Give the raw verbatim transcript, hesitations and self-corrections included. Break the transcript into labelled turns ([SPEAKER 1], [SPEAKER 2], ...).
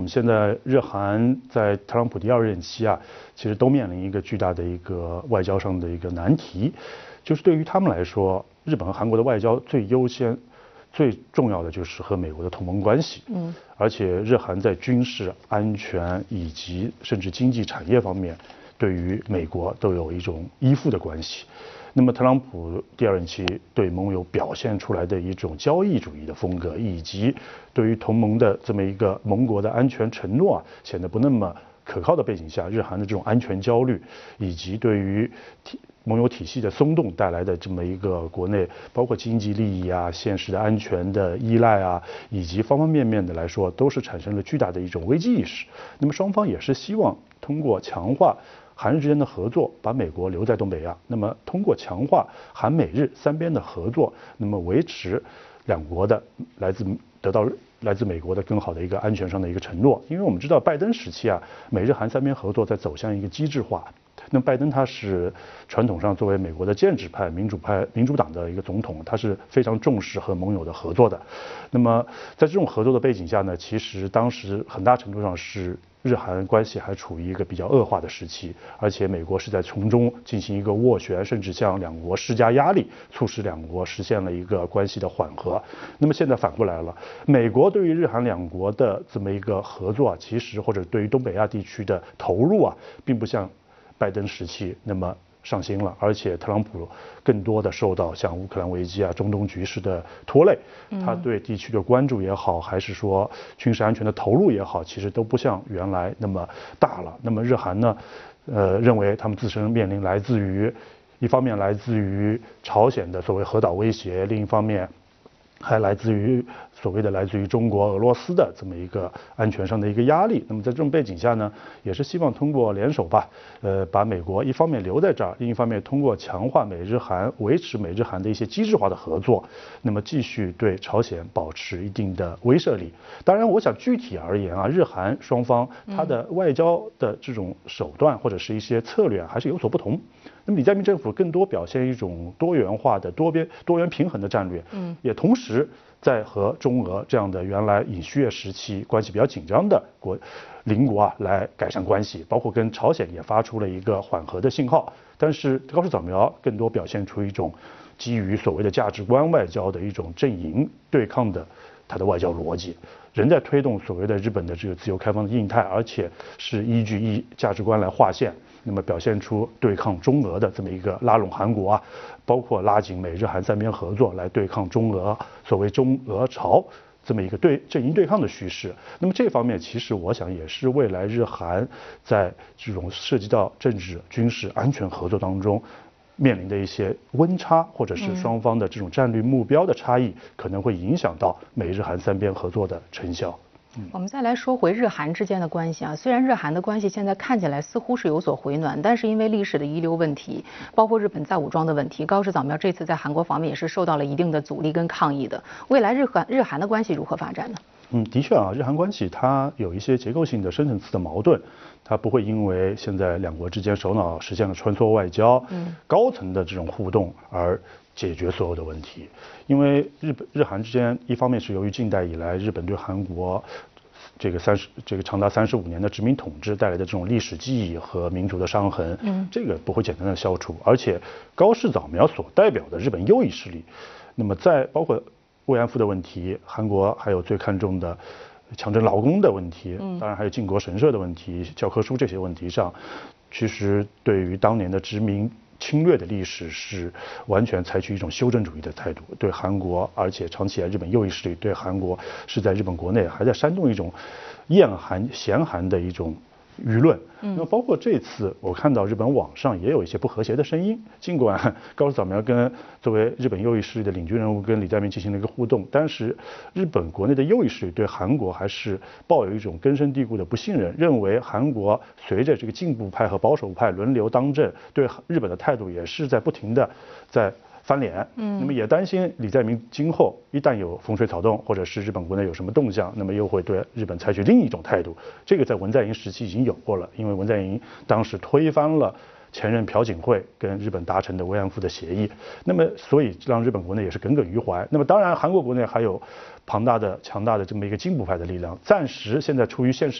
[SPEAKER 1] 现在日韩在特朗普第二任期啊，其实都面临一个巨大的一个外交上的一个难题，就是对于他们来说，日本和韩国的外交最优先、最重要的就是和美国的同盟关系。嗯，而且日韩在军事、安全以及甚至经济产业方面，对于美国都有一种依附的关系。那么特朗普第二任期对盟友表现出来的一种交易主义的风格，以及对于同盟的这么一个盟国的安全承诺啊，显得不那么可靠的背景下，日韩的这种安全焦虑，以及对于体盟友体系的松动带来的这么一个国内包括经济利益啊、现实的安全的依赖啊，以及方方面面的来说，都是产生了巨大的一种危机意识。那么双方也是希望通过强化韩日之间的合作，把美国留在东北亚。那么通过强化韩美日三边的合作，那么维持两国的来自得到来自美国的更好的一个安全上的一个承诺。因为我们知道拜登时期啊，美日韩三边合作在走向一个机制化。那拜登他是传统上作为美国的建制派、民主派、民主党的一个总统，他是非常重视和盟友的合作的。那么在这种合作的背景下呢，其实当时很大程度上是日韩关系还处于一个比较恶化的时期，而且美国是在从中进行一个斡旋，甚至向两国施加压力，促使两国实现了一个关系的缓和。那么现在反过来了，美国对于日韩两国的这么一个合作啊，其实或者对于东北亚地区的投入啊，并不像拜登时期那么上心了，而且特朗普更多的受到像乌克兰危机啊、中东局势的拖累，他对地区的关注也好，还是说军事安全的投入也好，其实都不像原来那么大了。那么日韩呢，呃，认为他们自身面临来自于一方面来自于朝鲜的所谓核岛威胁，另一方面还来自于所谓的来自于中国、俄罗斯的这么一个安全上的一个压力。那么在这种背景下呢，也是希望通过联手吧，呃，把美国一方面留在这儿，另一方面通过强化美日韩、维持美日韩的一些机制化的合作，那么继续对朝鲜保持一定的威慑力。当然，我想具体而言啊，日韩双方它的外交的这种手段或者是一些策略还是有所不同。那么李在明政府更多表现一种多元化的、多边、多元平衡的战略，嗯，也同时在和中俄这样的原来尹锡悦时期关系比较紧张的国邻国啊来改善关系，包括跟朝鲜也发出了一个缓和的信号。但是高市早苗更多表现出一种基于所谓的价值观外交的一种阵营对抗的它的外交逻辑，仍在推动所谓的日本的这个自由开放的印太，而且是依据一价值观来划线。那么表现出对抗中俄的这么一个拉拢韩国啊，包括拉紧美日韩三边合作来对抗中俄所谓中俄朝这么一个对阵营对抗的趋势。那么这方面其实我想也是未来日韩在这种涉及到政治、军事、安全合作当中面临的一些温差，或者是双方的这种战略目标的差异，可能会影响到美日韩三边合作的成效。
[SPEAKER 2] 我们再来说回日韩之间的关系啊，虽然日韩的关系现在看起来似乎是有所回暖，但是因为历史的遗留问题，包括日本再武装的问题，高市早苗这次在韩国方面也是受到了一定的阻力跟抗议的。未来日韩日韩的关系如何发展呢？
[SPEAKER 1] 嗯，的确啊，日韩关系它有一些结构性的深层次的矛盾，它不会因为现在两国之间首脑实现了穿梭外交、嗯、高层的这种互动而解决所有的问题。因为日本日韩之间，一方面是由于近代以来日本对韩国这个三十这个长达三十五年的殖民统治带来的这种历史记忆和民族的伤痕，嗯，这个不会简单的消除。而且高市早苗所代表的日本右翼势力，那么在包括慰安妇的问题，韩国还有最看重的强征劳工的问题，当然还有靖国神社的问题、教科书这些问题上，其实对于当年的殖民侵略的历史是完全采取一种修正主义的态度，对韩国，而且长期以来日本右翼势力对韩国是在日本国内还在煽动一种厌韩嫌韩的一种舆论。那么包括这次我看到日本网上也有一些不和谐的声音，尽管高市早苗跟作为日本右翼势力的领军人物跟李在明进行了一个互动，但是日本国内的右翼势力对韩国还是抱有一种根深蒂固的不信任，认为韩国随着这个进步派和保守派轮流当政，对日本的态度也是在不停的在翻脸。嗯，那么也担心李在明今后一旦有风吹草动，或者是日本国内有什么动向，那么又会对日本采取另一种态度。这个在文在寅时期已经有过了，因为文在寅当时推翻了前任朴槿惠跟日本达成的慰安妇的协议，那么所以让日本国内也是耿耿于怀。那么当然，韩国国内还有庞大的、强大的这么一个进步派的力量，暂时现在处于现实